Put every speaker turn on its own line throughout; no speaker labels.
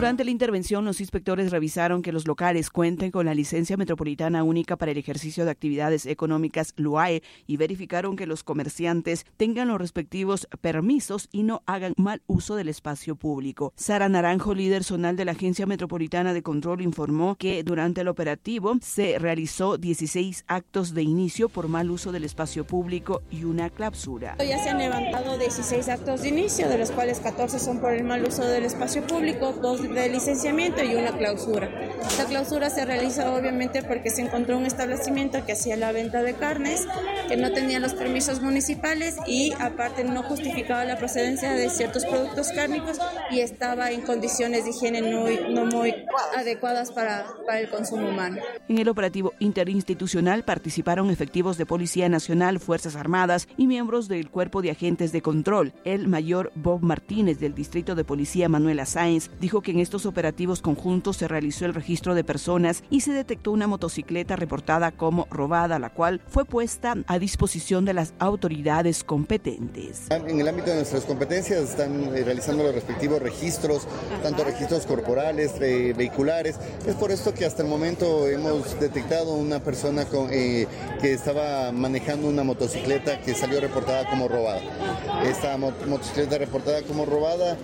Durante la intervención, los inspectores revisaron que los locales cuenten con la licencia metropolitana única para el ejercicio de actividades económicas LUAE y verificaron que los comerciantes tengan los respectivos permisos y no hagan mal uso del espacio público. Sara Naranjo, líder zonal de la Agencia Metropolitana de Control, informó que durante el operativo se realizó 16 actos de inicio por mal uso del espacio público y una clausura.
Ya se han levantado 16 actos de inicio, de los cuales 14 son por el mal uso del espacio público, 2 de licenciamiento y una clausura. Esta clausura se realiza obviamente porque se encontró un establecimiento que hacía la venta de carnes, que no tenía los permisos municipales y aparte no justificaba la procedencia de ciertos productos cárnicos y estaba en condiciones de higiene no muy adecuadas para el consumo humano.
En el operativo interinstitucional participaron efectivos de Policía Nacional, Fuerzas Armadas y miembros del Cuerpo de Agentes de Control. El mayor Bob Martínez del Distrito de Policía Manuela Sáenz dijo que en estos operativos conjuntos se realizó el registro de personas y se detectó una motocicleta reportada como robada, la cual fue puesta a disposición de las autoridades competentes.
En el ámbito de nuestras competencias están realizando los respectivos registros, tanto registros corporales, vehiculares. Es por esto que hasta el momento hemos detectado una persona que estaba manejando una motocicleta que salió reportada como robada. Esta motocicleta reportada como robada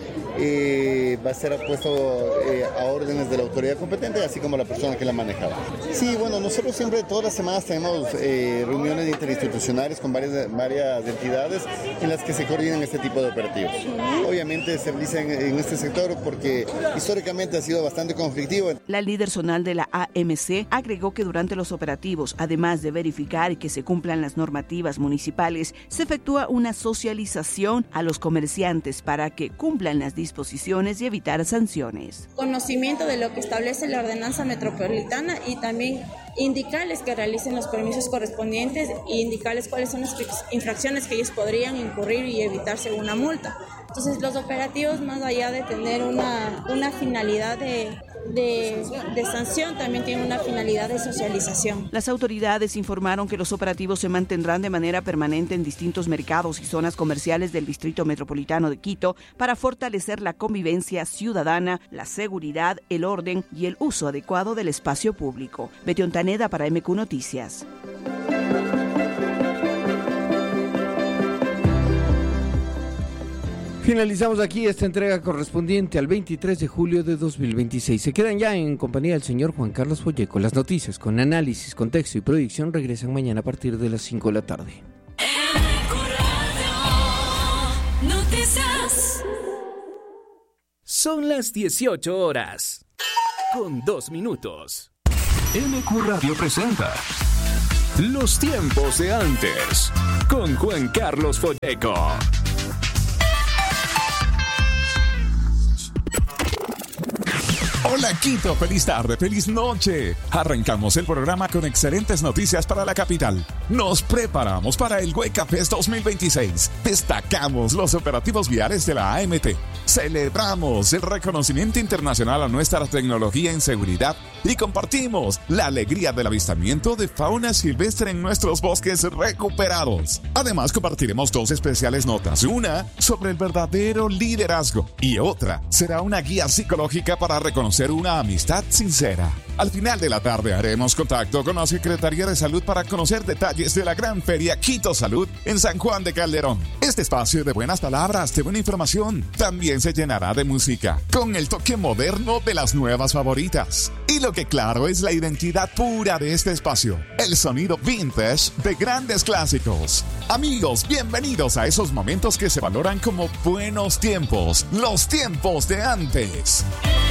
va a ser puesto a órdenes de la autoridad competente, así como la persona que la manejaba. Sí, bueno, nosotros siempre, todas las semanas tenemos reuniones interinstitucionales con varias entidades en las que se coordinan este tipo de operativos. Obviamente se realiza en este sector porque históricamente ha sido bastante conflictivo.
La líder zonal de la AMC agregó que durante los operativos, además de verificar que se cumplan las normativas municipales, se efectúa una socialización a los comerciantes para que cumplan las disposiciones y evitar sanciones.
Conocimiento de lo que establece la ordenanza metropolitana y también indicarles que realicen los permisos correspondientes e indicarles cuáles son las infracciones que ellos podrían incurrir y evitarse una multa. Entonces los operativos, más allá de tener una finalidad de sanción, también tienen una finalidad de socialización.
Las autoridades informaron que los operativos se mantendrán de manera permanente en distintos mercados y zonas comerciales del Distrito Metropolitano de Quito para fortalecer la convivencia ciudadana, la seguridad, el orden y el uso adecuado del espacio público. Betty Ontaneda para MQ Noticias.
Finalizamos aquí esta entrega correspondiente al 23 de julio de 2026. Se quedan ya en compañía del señor Juan Carlos Folleco. Las noticias con análisis, contexto y predicción regresan mañana a partir de las 5 de la tarde.
Son las 18 horas, con 2 minutos.
MQ Radio presenta Los tiempos de antes, con Juan Carlos Folleco. Hola Quito, feliz tarde, feliz noche. Arrancamos el programa con excelentes noticias para la capital. Nos preparamos para el Hueca Fest 2026. Destacamos los operativos viales de la AMT. Celebramos el reconocimiento internacional a nuestra tecnología en seguridad y compartimos la alegría del avistamiento de fauna silvestre en nuestros bosques recuperados. Además, compartiremos 2 especiales notas. Una sobre el verdadero liderazgo y otra será una guía psicológica para reconocer una amistad sincera. Al final de la tarde haremos contacto con la Secretaría de Salud para conocer detalles de la gran feria Quito Salud en San Juan de Calderón. Este espacio de buenas palabras, de buena información, también se llenará de música, con el toque moderno de las nuevas favoritas. Y lo que claro es la identidad pura de este espacio, el sonido vintage de grandes clásicos. Amigos, bienvenidos a esos momentos que se valoran como buenos tiempos, los tiempos de antes.